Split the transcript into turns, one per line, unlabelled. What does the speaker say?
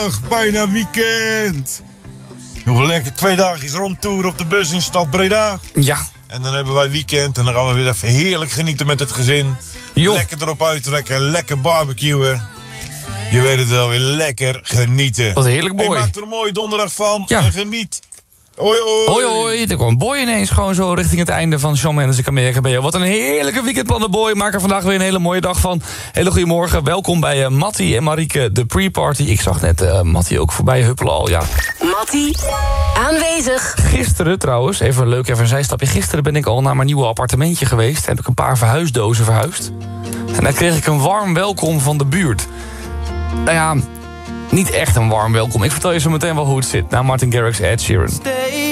vrijdag, bijna weekend. Nog lekker 2 dagjes rondtour op de bus in stad Breda.
Ja.
En dan hebben wij weekend en dan gaan we weer even heerlijk genieten met het gezin.
Jo.
Lekker erop uittrekken, lekker barbecuen. Je weet het wel, weer lekker genieten.
Wat heerlijk, boy.
Hey, maak er een mooie donderdag van
Ja.
en geniet. Hoi, hoi.
Hoi, hoi. Er kwam Boy ineens gewoon zo richting het einde van Shawn Mendes in Amerika bij jou. Wat een heerlijke weekendplannen, Boy. Maak er vandaag weer een hele mooie dag van. Hele goede morgen. Welkom bij Mattie en Marieke, de pre-party. Ik zag net Mattie ook voorbij huppelen al, ja.
Mattie, aanwezig.
Gisteren trouwens, even een zijstapje. Gisteren ben ik al naar mijn nieuwe appartementje geweest. Heb ik een paar verhuisdozen verhuisd. En daar kreeg ik een warm welkom van de buurt. Nou ja, niet echt een warm welkom. Ik vertel je zo meteen wel hoe het zit. Na Martin Garrix, Ed Sheeran.